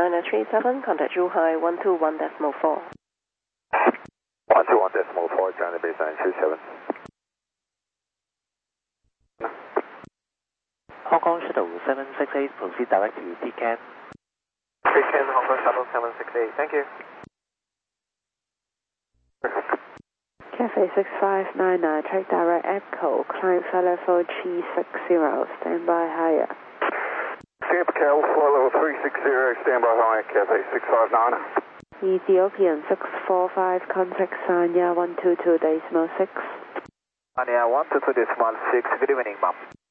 937, contact Zhuhai 121.4. 121.4, China base 937. Hong Kong Shuttle 768, proceed direct to Pekan. Pekan, Hong Kong Shuttle 768, thank you. Cafe 6599, track direct Echo, climb flight level 360, standby higher. Tampa Cal, flight level 360, standby higher, Cafe 659. Ethiopian 645, contact Sanya 122.6. Sanya 122.6, good evening, ma'am.